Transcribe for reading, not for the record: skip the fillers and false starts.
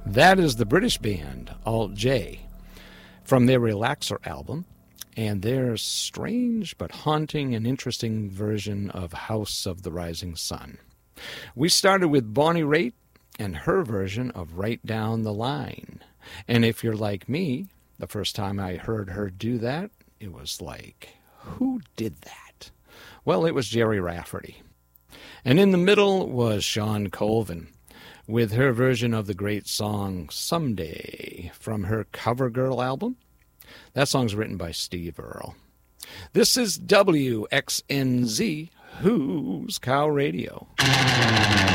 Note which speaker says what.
Speaker 1: That is the British band Alt J from their Relaxer album and their strange but haunting and interesting version of House of the Rising Sun. We started with Bonnie Raitt and her version of Right Down the Line. And if you're like me, the first time I heard her do that, it was like, who did that? Well, it was Jerry Rafferty. And in the middle was Shawn Colvin with her version of the great song Someday from her CoverGirl album. That song's written by Steve Earle. This is WXNZ, Who's Cow Radio.